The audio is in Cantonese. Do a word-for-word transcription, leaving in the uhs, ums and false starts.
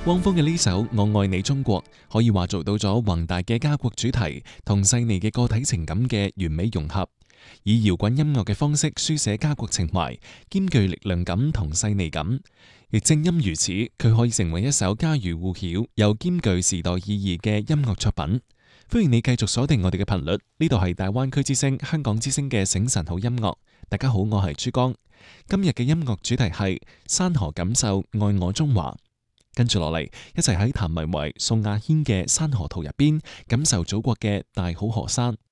汪峰嘅呢首《我愛你中國》可以話做到咗宏大嘅家國主題同細膩嘅個體情感嘅完美融合，以搖滾音樂嘅方式書寫家國情懷，兼具力量感同細膩感。亦正因如此，佢可以成為一首家喻戶曉又兼具時代意義嘅音樂作品。歡迎你繼續鎖定我哋嘅頻率，呢度係大灣區之聲、香港之聲嘅醒晨好音樂。大家好，我係珠江。今日嘅音樂主題係山河感受愛我中華。跟住落嚟，一齊喺譚維維、宋亞軒嘅《山河圖》入邊，感受祖國嘅大好河山。